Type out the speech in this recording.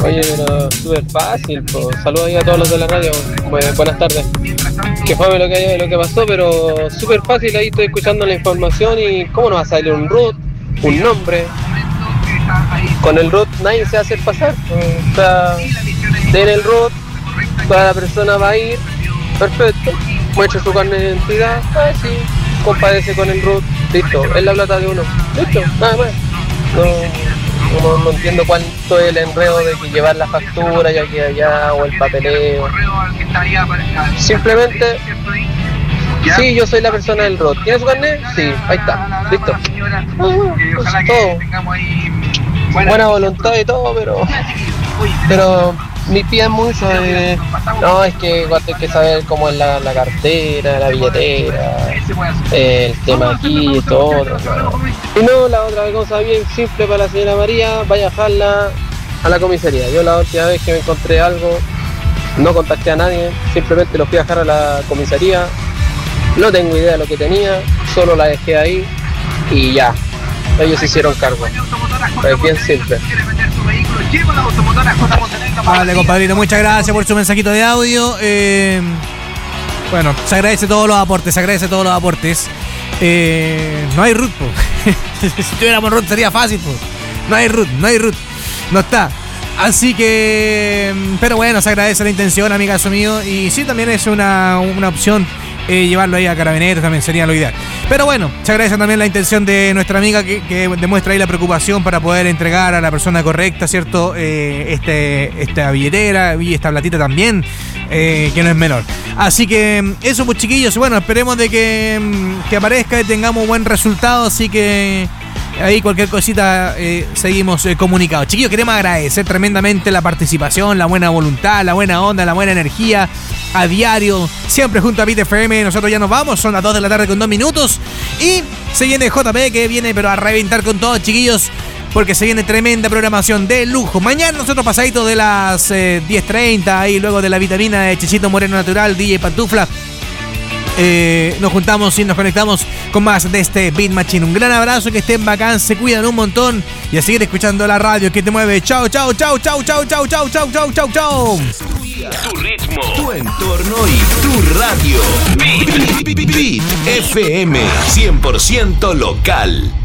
Oye, pero súper fácil, pues. Saludos ahí a todos los de la radio. Buenas tardes. Que fue lo que pasó, pero súper fácil. Ahí estoy escuchando la información y ¿cómo nos va a salir un root, un nombre? Con el root nadie se va a hacer pasar. O sea, den el root, toda la persona va a ir, perfecto, muestra su carnet de identidad, sí, compadece con el root, listo, es la plata de uno, listo, nada más. No entiendo cuánto es el enredo de que llevar la factura y aquí allá o el papeleo. Simplemente, sí, yo soy la persona del root. ¿Tiene su carnet? Sí, ahí está, listo. Todo. Buena voluntad y todo, pero me piden mucho de, no, es que hay que saber cómo es la cartera, la billetera, el tema aquí y todo otro, ¿no? Y no, la otra cosa bien simple para la señora María, vaya a dejarla a la comisaría. Yo la última vez que me encontré algo, no contacté a nadie, simplemente lo fui a dejar a la comisaría, no tengo idea de lo que tenía, solo la dejé ahí y ya, ellos se hicieron cargo. Es bien simple. Vale, compadrito, muchas gracias por su mensajito de audio. Bueno, se agradece todos los aportes, no hay root, po. Si tuviéramos root sería fácil, po. No hay root, no está. Así que, pero bueno, se agradece la intención, amigazo mío. Y sí, también es una opción llevarlo ahí a Carabineros, también sería lo ideal. Pero bueno, se agradece también la intención de nuestra amiga que demuestra ahí la preocupación para poder entregar a la persona correcta, ¿cierto? Esta billetera y esta platita también, que no es menor. Así que eso, pues, chiquillos, bueno, esperemos de que aparezca y tengamos buen resultado, así que ahí cualquier cosita seguimos comunicados. Chiquillos, queremos agradecer tremendamente la participación, la buena voluntad, la buena onda, la buena energía a diario, siempre junto a Beat FM. Nosotros ya nos vamos, son las 2 de la tarde con 2 minutos y se viene JP, que viene pero a reventar con todo, chiquillos, porque se viene tremenda programación de lujo. Mañana nosotros pasadito de las 10:30 y luego de la vitamina de Chichito Moreno Natural, DJ Pantufla, nos juntamos y nos conectamos con más de este Beat Machine. Un gran abrazo, que estén bacán, se cuidan un montón y a seguir escuchando la radio que te mueve. Chao, chao, chao, chao, chao, chao, chao, chao, chao, chao, chao. Tu ritmo, tu entorno y tu radio. Beat FM 100% local.